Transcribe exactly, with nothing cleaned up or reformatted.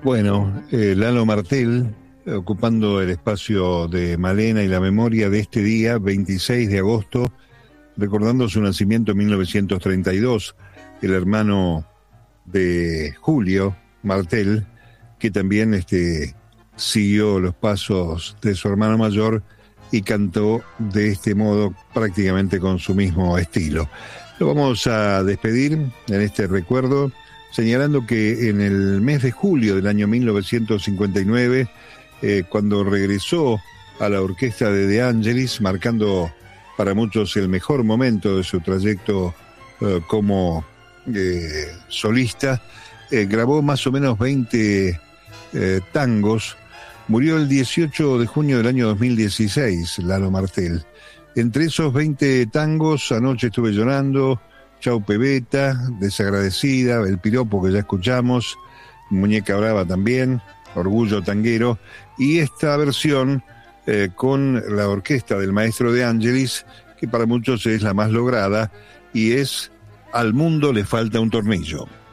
Bueno, eh, Lalo Martel, eh, ocupando el espacio de Malena y la memoria de este día, veintiséis de agosto, recordando su nacimiento en mil novecientos treinta y dos, el hermano de Julio Martel, que también este, siguió los pasos de su hermano mayor y cantó de este modo prácticamente con su mismo estilo. Lo vamos a despedir en este recuerdo, señalando que en el mes de julio del año mil novecientos cincuenta y nueve, eh, cuando regresó a la orquesta de De Angelis, marcando para muchos el mejor momento de su trayecto eh, como eh, solista, eh, grabó más o menos veinte eh, tangos. Murió el dieciocho de junio del año dos mil dieciséis, Lalo Martel. Entre esos veinte tangos, Anoche estuve llorando, Chau Pebeta, Desagradecida, El piropo que ya escuchamos, Muñeca brava también, Orgullo tanguero, y esta versión eh, con la orquesta del maestro De Angelis, que para muchos es la más lograda, y es Al mundo le falta un tornillo.